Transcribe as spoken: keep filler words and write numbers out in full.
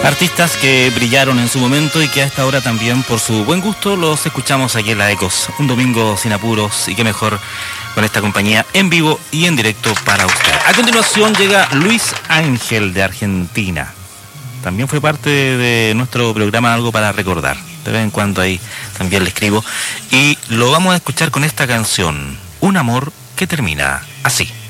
Artistas que brillaron en su momento y que a esta hora también, por su buen gusto, los escuchamos aquí en la Ecos. Un domingo sin apuros y qué mejor con esta compañía en vivo y en directo para usted. A continuación llega Luis Ángel de Argentina. También fue parte de nuestro programa Algo para Recordar. De vez en cuando ahí también le escribo. Y lo vamos a escuchar con esta canción, Un amor que termina así.